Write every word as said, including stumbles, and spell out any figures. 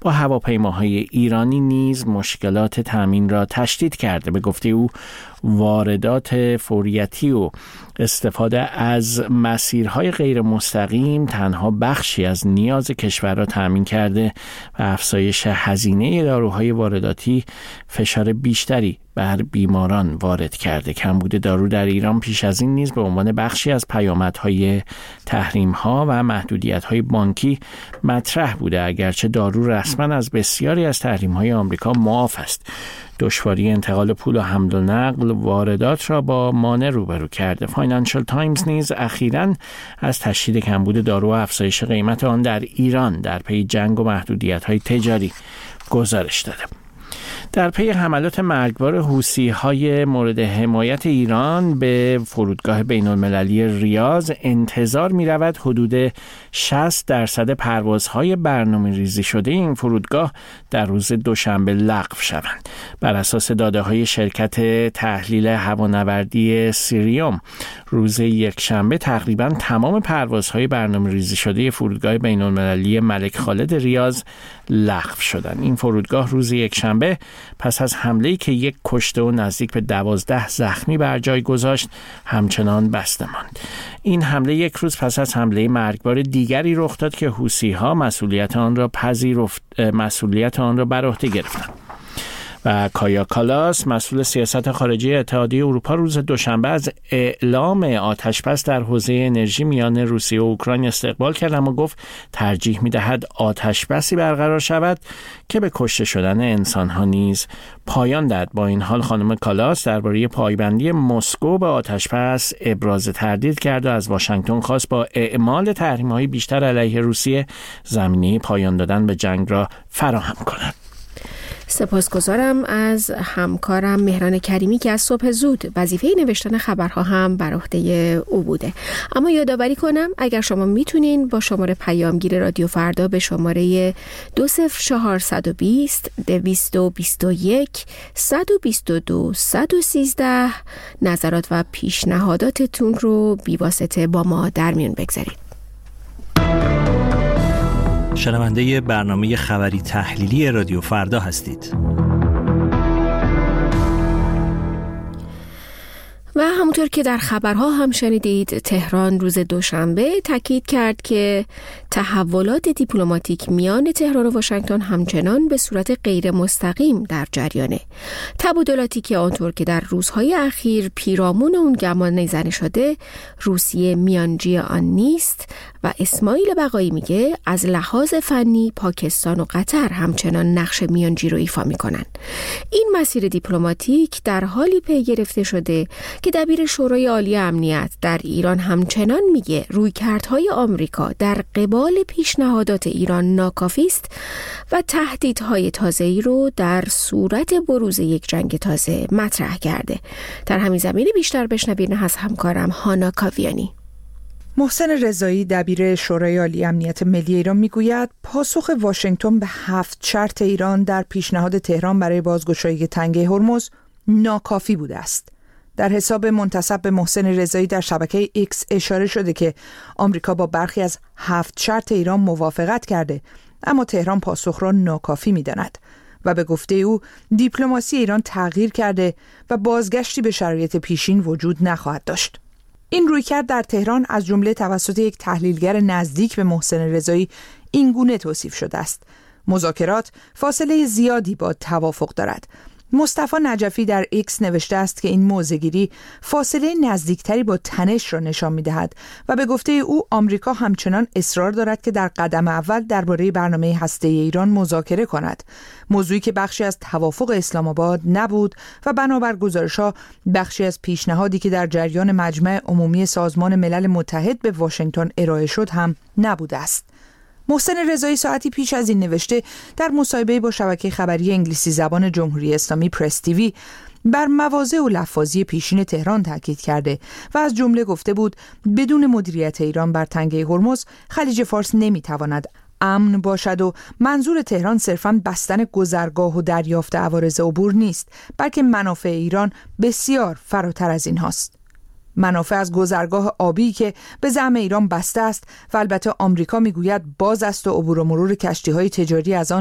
با هواپیماهای ایرانی نیز مشکلات تامین را تشدید کرده. به گفته او واردات فوریتی و استفاده از مسیرهای غیر مستقیم تنها بخشی از نیاز کشور را تامین کرده و افزایش هزینه داروهای وارداتی فشار بیشتری بر بیماران وارد کرده. کمبود دارو در ایران پیش از این نیز به عنوان بخشی از پیامدهای تحریم‌ها و محدودیت‌های بانکی مطرح بوده، اگرچه دارو رسما از بسیاری از تحریم‌های آمریکا معاف است. دشواری انتقال پول و حمل و نقل واردات را با مانع روبرو کرده. فاینانشل تایمز نیز اخیراً از تشدید کمبود دارو و افزایش قیمت آن در ایران در پی جنگ و محدودیت‌های تجاری گزارش داده. در پی حملات مرگبار حوثی‌های مورد حمایت ایران به فرودگاه بین‌المللی ریاض انتظار می‌رود حدود شصت درصد پروازهای برنامه‌ریزی شده این فرودگاه در روز دوشنبه لغو شوند. بر اساس داده‌های شرکت تحلیل هوانوردی سیریوم روز یکشنبه تقریباً تمام پروازهای برنامه‌ریزی شده فرودگاه بین‌المللی ملک خالد ریاض لغو شدند. این فرودگاه روز یکشنبه پس از حمله‌ای که یک کشته و نزدیک به دوازده زخمی بر جای گذاشت همچنان بسته ماند. این حمله یک روز پس از حمله مرگبار دیگری رخ داد که حوثی‌ها مسئولیت آن را پذیرفت مسئولیت آن را بر عهده گرفتند. و کایا کالاس مسئول سیاست خارجی اتحادیه اروپا روز دوشنبه از اعلام آتشبس در حوزه انرژی میان روسیه و اوکراین استقبال کرد، اما گفت ترجیح می‌دهد آتشبسی برقرار شود که به کشته شدن انسان‌ها نیز پایان دهد. با این حال خانم کالاس درباره پایبندی مسکو به آتشبس ابراز تردید کرد و از واشنگتن خواست با اعمال تحریم‌های بیشتر علیه روسیه زمینه پایان دادن به جنگ را فراهم کند. سپاسگزارم از همکارم مهران کریمی که از صبح زود وظیفه نوشتن خبرها هم بر عهده او بوده. اما یادآوری کنم اگر شما میتونین با شماره پیامگیر رادیو فردا به شماره دو صفر چهار دو صفر دویست و بیست و یک صد و بیست و دو صد و سیزده نظرات و پیشنهاداتتون رو بی‌واسطه با ما در میون بگذارید. شنونده برنامه خبری تحلیلی رادیو فردا هستید. و همونطور که در خبرها هم شنیدید، تهران روز دوشنبه تاکید کرد که تحولات دیپلماتیک میان تهران و واشنگتن همچنان به صورت غیر مستقیم در جریانه. تبادلاتی که آنطور که در روزهای اخیر پیرامون اون گمان زنی شده، روسیه میانجی آن نیست و اسماعیل بقایی میگه از لحاظ فنی پاکستان و قطر همچنان نقش میانجی رو ایفا میکنن. این مسیر دیپلماتیک در حالی پی گرفته شده که دبیر شورای عالی امنیت در ایران همچنان میگه رویکردهای آمریکا در قبال پیشنهادات ایران ناکافی است و تهدیدهای تازه‌ای رو در صورت بروز یک جنگ تازه مطرح کرده. در همین زمینه بیشتر بشنویم از همکارم هانا کاویانی. محسن رضایی دبیر شورای عالی امنیت ملی ایران میگوید پاسخ واشنگتن به هفت شرط ایران در پیشنهاد تهران برای بازگشایی تنگه هرمز ناکافی بوده است. در حساب منتسب به محسن رضایی در شبکه ایکس اشاره شده که آمریکا با برخی از هفت شرط ایران موافقت کرده، اما تهران پاسخ را ناکافی می‌داند و به گفته او دیپلماسی ایران تغییر کرده و بازگشتی به شرایط پیشین وجود نخواهد داشت. این رویکرد در تهران از جمله توسط یک تحلیلگر نزدیک به محسن رضایی این گونه توصیف شده است: مذاکرات فاصله زیادی با توافق دارد. مصطفی نجفی در ایکس نوشته است که این موضع‌گیری فاصله نزدیکتری با تنش را نشان می‌دهد و به گفته او آمریکا همچنان اصرار دارد که در قدم اول درباره برنامه هسته‌ای ایران مذاکره کند، موضوعی که بخشی از توافق اسلام آباد نبود و بنابر گزارش‌ها بخشی از پیشنهادی که در جریان مجمع عمومی سازمان ملل متحد به واشنگتن ارائه شد هم نبوده است. محسن رضایی ساعتی پیش از این نوشته در مصاحبه با شبکه خبری انگلیسی زبان جمهوری اسلامی پرس تیوی بر مواضع و لفاظی پیشین تهران تاکید کرده و از جمله گفته بود بدون مدیریت ایران بر تنگه هرمز خلیج فارس نمیتواند امن باشد و منظور تهران صرفاً بستن گذرگاه و دریافت عوارض عبور نیست، بلکه منافع ایران بسیار فراتر از این هاست. منافع از گذرگاه آبی که به زعم ایران بسته است و البته آمریکا میگوید باز است و عبور و مرور کشتی‌های تجاری از آن